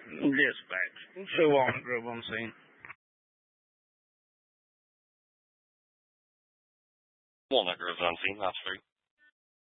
Dispatch. 2 Walnut Grove on scene. Walnut Grove's on scene, Ops 3.